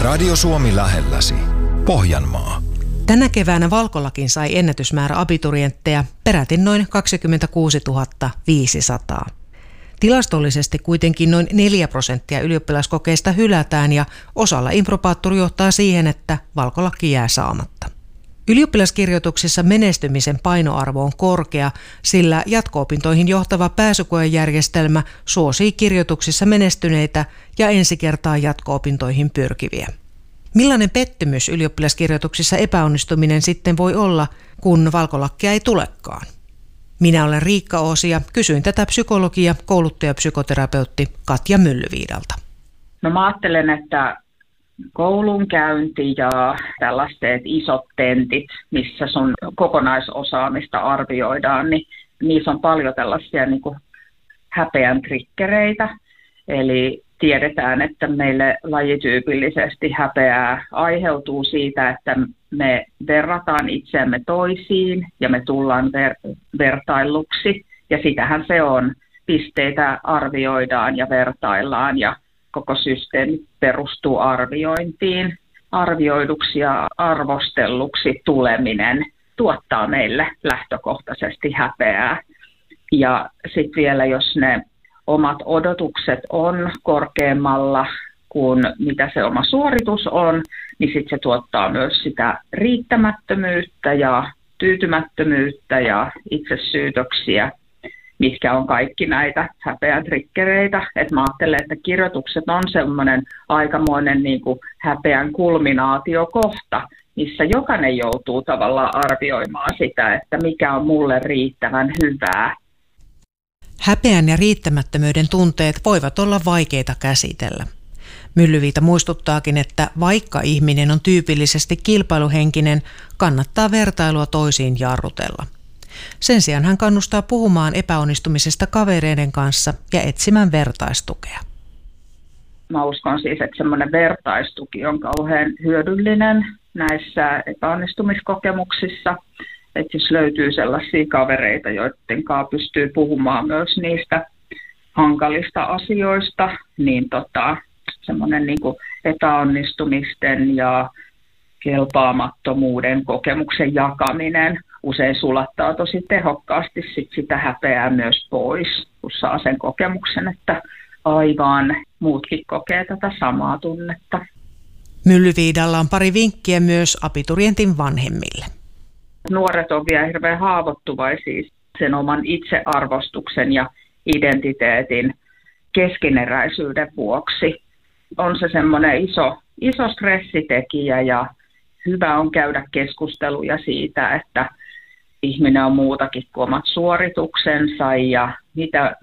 Radio Suomi lähelläsi. Pohjanmaa. Tänä keväänä Valkolakin sai ennätysmäärä abiturientteja, peräti noin 26 500. Tilastollisesti kuitenkin noin 4% ylioppilaskokeista hylätään ja osalla improbaattori johtaa siihen, että Valkolakki jää saamatta. Ylioppilaskirjoituksissa menestymisen painoarvo on korkea, sillä jatko-opintoihin johtava pääsykoejärjestelmä suosii kirjoituksissa menestyneitä ja ensi kertaa jatko-opintoihin pyrkiviä. Millainen pettymys ylioppilaskirjoituksissa epäonnistuminen sitten voi olla, kun valkolakkia ei tulekaan? Minä olen Riikka Oosi ja kysyin tätä psykologia kouluttajapsykoterapeutti Katja Myllyviidalta. No mä ajattelen, että koulunkäynti ja tällaiset isot tentit, missä sun kokonaisosaamista arvioidaan, niin niissä on paljon tällaisia niin kuin häpeän triggereitä. Eli tiedetään, että meille lajityypillisesti häpeää aiheutuu siitä, että me verrataan itseämme toisiin ja me tullaan vertailluksi. Ja sitähän se on. Pisteitä arvioidaan ja vertaillaan ja koko systeemi perustuu arviointiin. Arvioiduksi ja arvostelluksi tuleminen tuottaa meille lähtökohtaisesti häpeää. Ja sitten vielä, jos ne omat odotukset on korkeammalla kuin mitä se oma suoritus on, niin sitten se tuottaa myös sitä riittämättömyyttä ja tyytymättömyyttä ja itsesyytöksiä, mitkä on kaikki näitä häpeän triggereitä. Et mä ajattelen, että kirjoitukset on semmoinen aikamoinen niin kuin häpeän kulminaatiokohta, missä jokainen joutuu tavallaan arvioimaan sitä, että mikä on mulle riittävän hyvää. Häpeän ja riittämättömyyden tunteet voivat olla vaikeita käsitellä. Myllyviita muistuttaakin, että vaikka ihminen on tyypillisesti kilpailuhenkinen, kannattaa vertailua toisiin jarrutella. Sen sijaan hän kannustaa puhumaan epäonnistumisesta kavereiden kanssa ja etsimään vertaistukea. Mä uskon siis, että semmoinen vertaistuki on kauhean hyödyllinen näissä epäonnistumiskokemuksissa. Että jos löytyy sellaisia kavereita, joiden kanssa pystyy puhumaan myös niistä hankalista asioista, niin semmoinen niin kuin epäonnistumisten ja kelpaamattomuuden kokemuksen jakaminen usein sulattaa tosi tehokkaasti sitä häpeää myös pois, kun saa sen kokemuksen, että aivan muutkin kokee tätä samaa tunnetta. Myllyviidalla on pari vinkkiä myös abiturientin vanhemmille. Nuoret on vielä hirveän haavoittuvaisia sen oman itsearvostuksen ja identiteetin keskeneräisyyden vuoksi. On se semmoinen iso stressitekijä ja hyvä on käydä keskusteluja siitä, että ihminen on muutakin kuin omat suorituksensa ja mitä